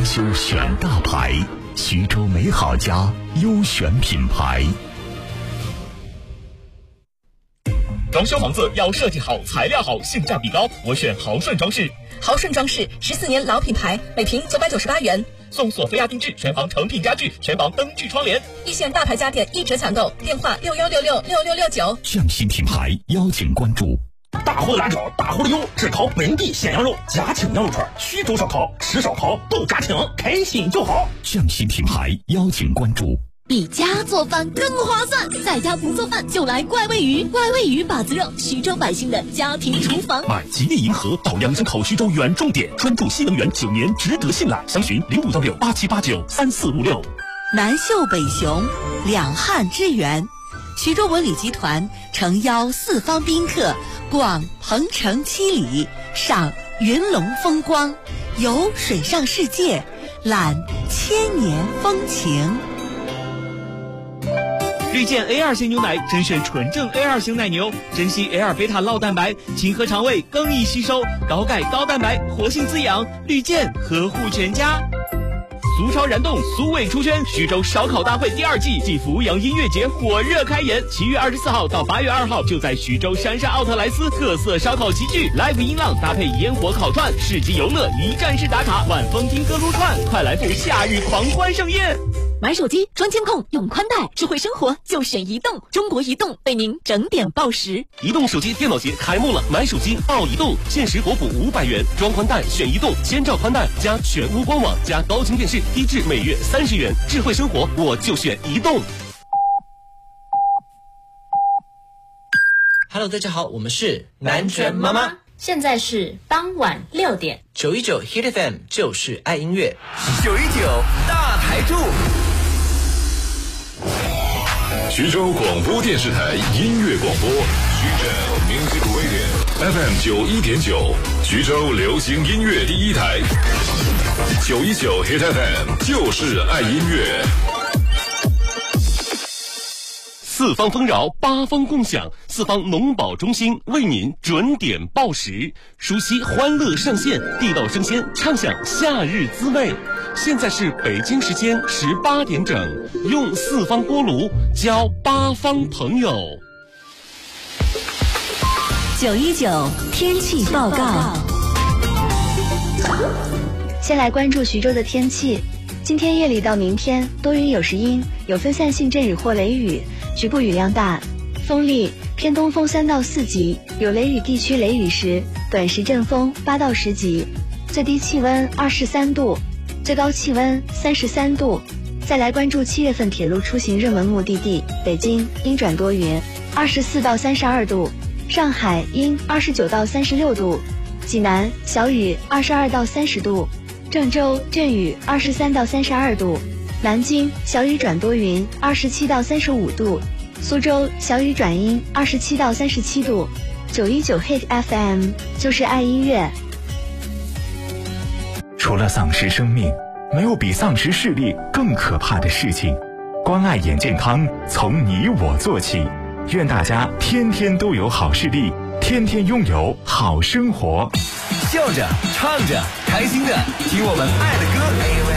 装修选大牌，徐州美好家优选品牌。 装修房子要设计好、材料好、性价比高，我选豪顺装饰。 豪顺装饰14年老品牌，每平998元， 送索菲亚定制，全房成品家具，全房灯具窗帘。 一线大牌家电1折抢购，电话61666669。 匠心品牌邀请关注。 大货的辣椒，大货的油，只烤本地鲜羊肉，家庭羊肉串，徐州烧烤，吃烧烤都家庭，开心就好。 匠心品牌邀请关注。 比家做饭更划算，在家不做饭就来怪味鱼，怪味鱼把子肉，徐州百姓的家庭厨房。 买吉利银河到2江口徐州远重点，专注新能源，9年值得信赖。详询056687893456。 南秀北雄，两汉之源。徐州文旅集团诚邀4方宾客逛鹏城7里，赏云龙风光，游水上世界，览千年风情。 绿箭 A2 型牛奶甄选纯正 A2 型奶牛，珍稀 A2 贝塔酪蛋白，清和肠胃，更易吸收，高钙高蛋白，活性滋养。绿箭呵护全家。俗潮燃动，苏味出圈，徐州烧烤大会第2季暨阜阳音乐节火热开演，7月24号到8月2号，就在徐州杉杉奥特莱斯特色烧烤集聚 ，live 音浪搭配烟火烤串，市集游乐一站式打卡，晚风听歌撸串，快来赴夏日狂欢盛宴。 买手机装监控用宽带，智慧生活就选移动，中国移动为您整点报时。 移动手机电脑节开幕了，买手机报移动，限时国补500元，装宽带选移动，千兆宽带加全屋官网加高清电视，低至每月30元，智慧生活我就选移动。 Hello， 大家好，我们是南拳妈妈。 现在是傍晚6点 ，919 Hit FM 就是爱音乐 ，919大台柱。 徐州广播电视台音乐广播，徐州 Music Radio FM 91.9，徐州流行音乐第一台，919 Hit FM 就是爱音乐。 4方丰饶，8方共享，4方农保中心为您准点报时，熟悉欢乐上线，地道生鲜，畅享夏日滋味。现在是北京时间18点整，用4方锅炉交8方朋友。 919天气报告。 先来关注徐州的天气。今天夜里到明天多云有时阴，有分散性阵雨或雷雨，局部雨量大，风力偏东风3到4级，有雷雨地区雷雨时，短时阵风8到10级，最低气温23度，最高气温33度。再来关注7月份铁路出行热门目的地，北京阴转多云，24到32度，上海阴29到36度，济南小雨22到30度，郑州阵雨23到32度，南京小雨转多云27到35度，苏州小雨转阴27到37度。919 Hit FM 就是爱音乐。 除了丧失生命，没有比丧失视力更可怕的事情。关爱眼健康，从你我做起。愿大家天天都有好视力，天天拥有好生活。 笑着唱着开心的听我们爱的歌。